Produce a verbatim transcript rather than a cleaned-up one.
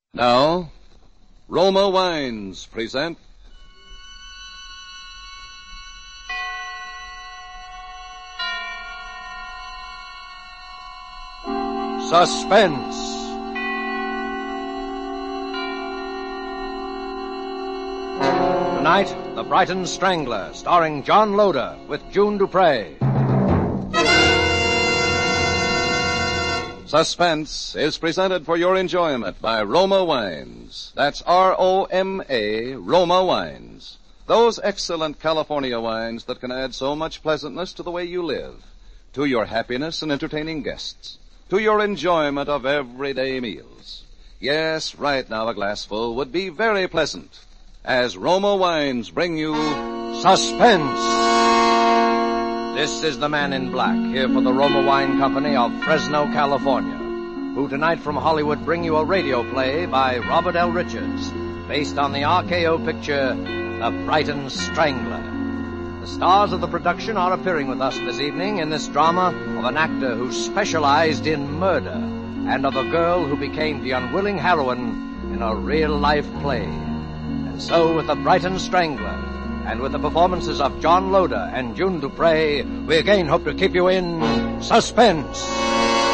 Now, Roma Wines present Suspense. Tonight, The Brighton Strangler, starring John Loder with June Dupre. Suspense is presented for your enjoyment by Roma Wines. That's R O M A, Roma Wines. Those excellent California wines that can add so much pleasantness to the way you live, to your happiness in entertaining guests, to your enjoyment of everyday meals. Yes, right now a glassful would be very pleasant, as Roma Wines bring you Suspense. This is the Man in Black, here for the Roma Wine Company of Fresno, California, who tonight from Hollywood bring you a radio play by Robert L. Richards, based on the R K O picture, The Brighton Strangler. The stars of the production are appearing with us this evening in this drama of an actor who specialized in murder and of a girl who became the unwilling heroine in a real-life play. And so, with The Brighton Strangler, and with the performances of John Loder and June Dupre, we again hope to keep you in suspense.